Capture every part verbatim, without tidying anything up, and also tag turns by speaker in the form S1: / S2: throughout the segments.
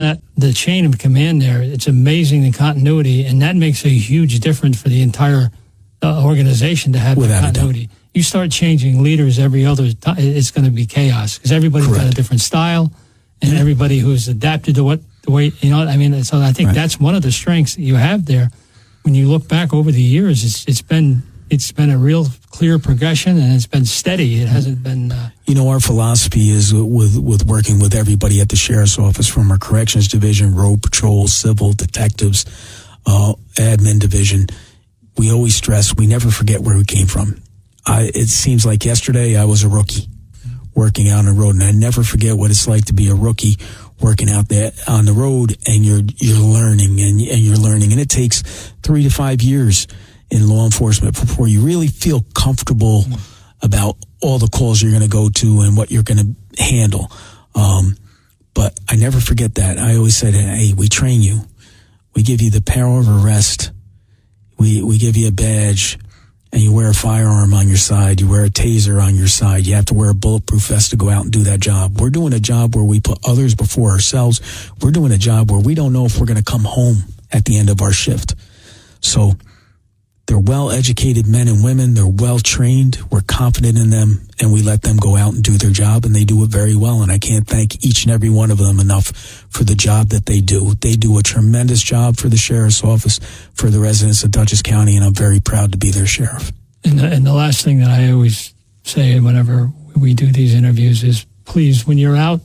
S1: that the chain of command there, it's amazing the continuity, and that makes a huge difference for the entire uh, organization to have
S2: Without
S1: the continuity. You start changing leaders every other time, it's going to be chaos because everybody's
S2: Correct.
S1: got a different style, and yeah. everybody who's adapted to what the way, you know, I mean, so I think right. that's one of the strengths that you have there. When you look back over the years, it's it's been it's been a real clear progression, and it's been steady. It hasn't been. Uh,
S2: you know, our philosophy is with with working with everybody at the sheriff's office, from our corrections division, road patrol, civil, detectives, uh, admin division. We always stress we never forget where we came from. I, it seems like yesterday I was a rookie working out on the road, and I never forget what it's like to be a rookie working out there on the road, and you're you're learning and, and you're learning, and it takes three to five years in law enforcement before you really feel comfortable about all the calls you're going to go to and what you're going to handle. Um, but I never forget that. I always said, hey, we train you. We give you the power of arrest. We, we give you a badge, and you wear a firearm on your side. You wear a taser on your side. You have to wear a bulletproof vest to go out and do that job. We're doing a job where we put others before ourselves. We're doing a job where we don't know if we're going to come home at the end of our shift. So they're well-educated men and women. They're well-trained. We're confident in them, and we let them go out and do their job, and they do it very well. And I can't thank each and every one of them enough for the job that they do. They do a tremendous job for the sheriff's office, for the residents of Dutchess County, and I'm very proud to be their sheriff.
S1: And the, and the last thing that I always say whenever we do these interviews is, please, when you're out,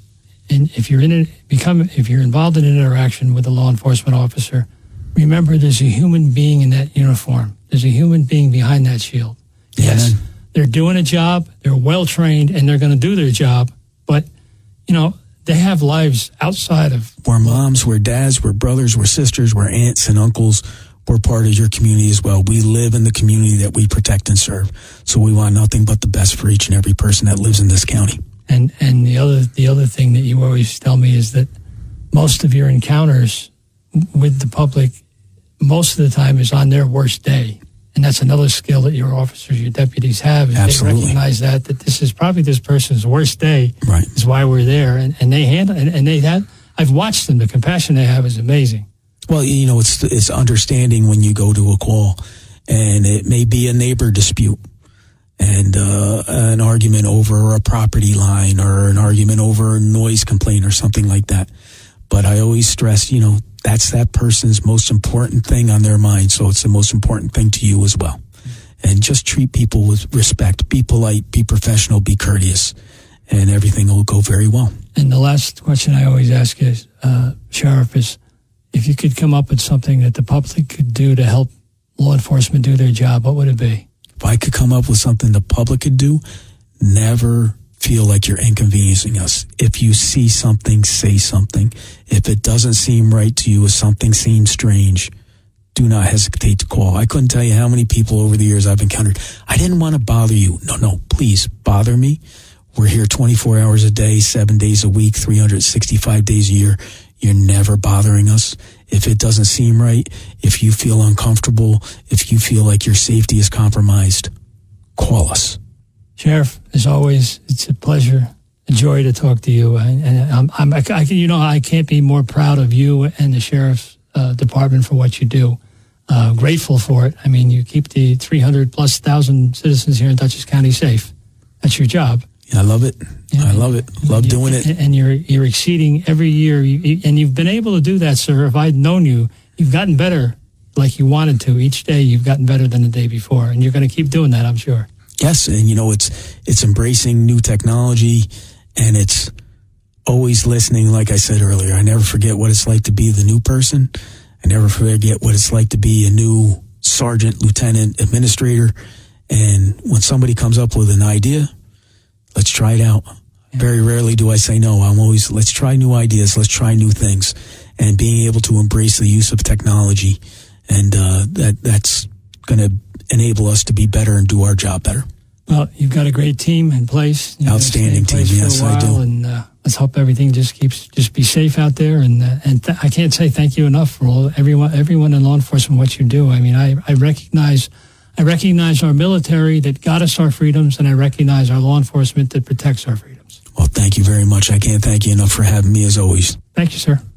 S1: and if you're in it, become if you're involved in an interaction with a law enforcement officer, remember, there's a human being in that uniform. There's a human being behind that shield. Yes, yeah. They're doing a job, they're well-trained, and they're going to do their job. But, you know, they have lives outside of...
S2: We're moms, we're dads, we're brothers, we're sisters, we're aunts and uncles. We're part of your community as well. We live in the community that we protect and serve. So we want nothing but the best for each and every person that lives in this county.
S1: And and the other the other thing that you always tell me is that most of your encounters with the public, most of the time, is on their worst day. And that's another skill that your officers, your deputies have. Is
S2: Absolutely.
S1: They recognize that, that this is probably this person's worst day.
S2: Right.
S1: Is why we're there. And, and they handle, and, and they have, I've watched them. The compassion they have is amazing.
S2: Well, you know, it's, it's understanding when you go to a call, and it may be a neighbor dispute and, uh, an argument over a property line, or an argument over a noise complaint or something like that. But I always stress, you know, that's that person's most important thing on their mind, so it's the most important thing to you as well. And just treat people with respect. Be polite, be professional, be courteous, and everything will go very well.
S1: And the last question I always ask is, uh, Sheriff, is if you could come up with something that the public could do to help law enforcement do their job, what would it be?
S2: If I could come up with something the public could do, never feel like you're inconveniencing us. If you see something, say something. If it doesn't seem right to you, if something seems strange, do not hesitate to call. I couldn't tell you how many people over the years I've encountered. I didn't want to bother you. No, no, please bother me. We're here twenty-four hours a day, seven days a week, three hundred sixty-five days a year. You're never bothering us. If it doesn't seem right, if you feel uncomfortable, if you feel like your safety is compromised, call us.
S1: Sheriff, as always, it's a pleasure, a joy to talk to you. And, and I'm, I'm, I, I, you know, I can't be more proud of you and the Sheriff's uh, Department for what you do. Uh, grateful for it. I mean, you keep the three hundred plus thousand citizens here in Dutchess County safe. That's your job.
S2: I love it. Yeah. I love it. Love
S1: you,
S2: doing it.
S1: And you're you're exceeding every year. You, and you've been able to do that, sir. If I'd known you, you've gotten better like you wanted to. Each day you've gotten better than the day before. And you're going to keep doing that, I'm sure.
S2: Yes, and you know, it's it's embracing new technology, and it's always listening. Like I said earlier, I never forget what it's like to be the new person. I never forget what it's like to be a new sergeant, lieutenant, administrator. And when somebody comes up with an idea, let's try it out. Yeah. Very rarely do I say no. I'm always, let's try new ideas, let's try new things. And being able to embrace the use of technology, and uh, that that's going to enable us to be better and do our job better.
S1: Well, you've got a great team in place. You've
S2: Outstanding
S1: in place
S2: team, yes,
S1: I do. And uh, let's hope everything just keeps just be safe out there. And uh, and th- I can't say thank you enough for all everyone everyone in law enforcement what you do. I mean, I, I recognize I recognize our military that got us our freedoms, and I recognize our law enforcement that protects our freedoms.
S2: Well, thank you very much. I can't thank you enough for having me, as always.
S1: Thank you, sir.